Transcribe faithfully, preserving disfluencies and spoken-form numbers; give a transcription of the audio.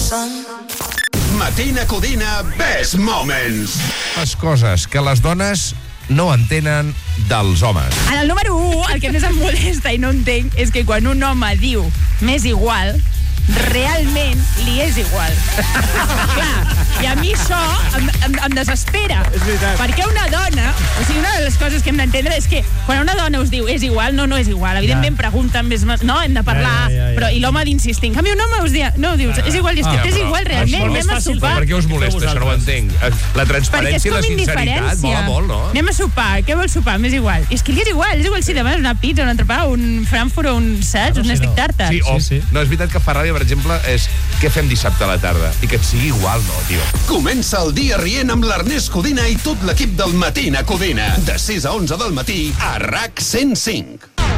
Matina Codina Best Moments. Les coses que les dones no entenen dels homes. En el número u, el que més em molesta i no entenc és que quan un home diu m'és igual, realment li és igual. Clar, i a mi això em, em, em desespera. És veritat. Perquè una dona, o sigui, una de les coses que hem d'entendre és que quan una dona us diu és igual, no, no és igual. Evidentment ja. pregunten més, no, hem de parlar, ja, ja, ja, ja. però i l'home d'insistir. En canvi, un home us diu, no, dius, és igual, i és que ah, és igual realment, anem a sopar. Per què us molesta, això no ho entenc? La transparència i la sinceritat mola molt, no? Anem a sopar, què vols sopar? M'és igual. I és que li és igual, és igual si demanes una pizza, un entrepà, un frankfurt o un saig, no, un stick tartar. Sí, o, sí, sí. No, és veritat que fa ràbia, per exemple, és què fem dissabte a la tarda? I que et sigui igual, no, tio. Comença el dia rient amb l'Ernest Codina i tot l'equip del Matina Codina. De sis a onze del matí a RAC cent cinc.